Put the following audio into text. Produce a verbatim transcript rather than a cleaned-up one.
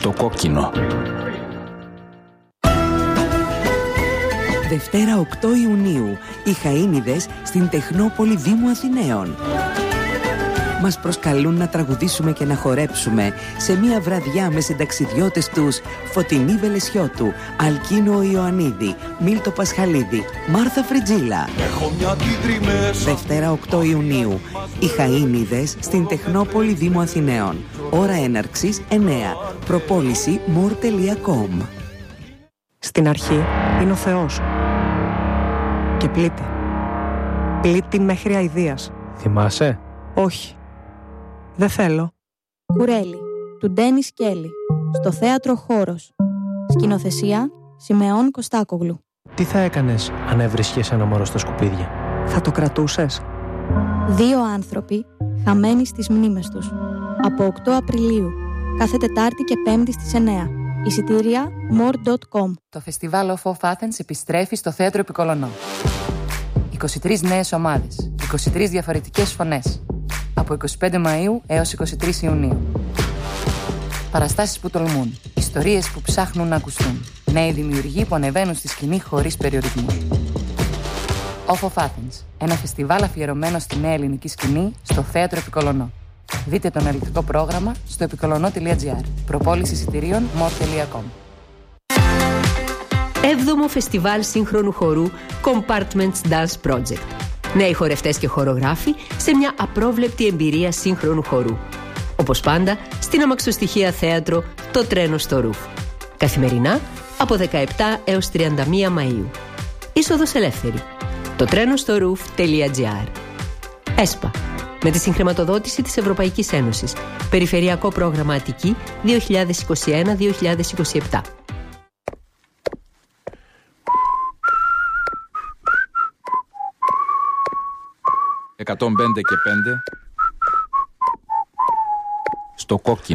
Στο κόκκινο. Δευτέρα οκτώ Ιουνίου, οι Χαΐνιδες στην Τεχνόπολη Δήμου Αθηναίων. Μας προσκαλούν να τραγουδήσουμε και να χορέψουμε σε μια βραδιά με συνταξιδιώτες τους Φωτεινή Βελεσιώτου, Αλκίνο Ιωαννίδη, Μίλτο Πασχαλίδη, Μάρθα Φριτζίλα. Δευτέρα οκτώ Ιουνίου, οι Χαΐνιδες στην Τεχνόπολη Δήμου Αθηναίων. Ώρα έναρξης εννέα. Προπόληση more τελεία com. Στην αρχή είναι ο Θεός και πλήττει. Πλήττει μέχρι αηδίας. Θυμάσαι? Όχι. Δεν θέλω. Κουρέλι, του Ντένις Κέλλη, στο θέατρο Χώρος. Σκηνοθεσία, Σιμεών Κωστάκογλου. Τι θα έκανες αν έβρισκες ένα μωρό στα σκουπίδια? Θα το κρατούσες? Δύο άνθρωποι χαμένοι στις μνήμες τους. Από οκτώ Απριλίου, κάθε Τετάρτη και Πέμπτη στις εννέα. Εισιτήρια more τελεία com. Το φεστιβάλ Off of Athens επιστρέφει στο Θέατρο Επικολονό. είκοσι τρεις νέες ομάδες, είκοσι τρεις διαφορετικές φωνές. Από είκοσι πέντε Μαΐου έως είκοσι τρεις Ιουνίου. Παραστάσεις που τολμούν, ιστορίες που ψάχνουν να ακουστούν. Νέοι δημιουργοί που ανεβαίνουν στη σκηνή χωρίς περιορισμούς. Off of Athens, ένα φεστιβάλ αφιερωμένο στη νέα ελληνική σκηνή στο Θέατρο Επικολονό. Δείτε το αναλυτικό πρόγραμμα στο επικολονό τελεία τζι άρ. Προπόληση εισιτηρίων more τελεία com. Έβδομο Φεστιβάλ Σύγχρονου Χορού Compartments Dance Project. Νέοι χορευτές και χορογράφοι σε μια απρόβλεπτη εμπειρία σύγχρονου χορού. Όπως πάντα, στην αμαξοστοιχεία θέατρο Το Τρένο στο Ρουφ. Καθημερινά από δεκαεπτά έως τριάντα μία Μαΐου. Είσοδος ελεύθερη. το τρένο στο ρουφ τελεία τζι άρ. ΕΣΠΑ. Με τη συγχρηματοδότηση της Ευρωπαϊκής Ένωσης. Περιφερειακό πρόγραμμα Αττική δύο χιλιάδες είκοσι ένα με δύο χιλιάδες είκοσι επτά. εκατόν πέντε και πέντε. Στο κόκκινο.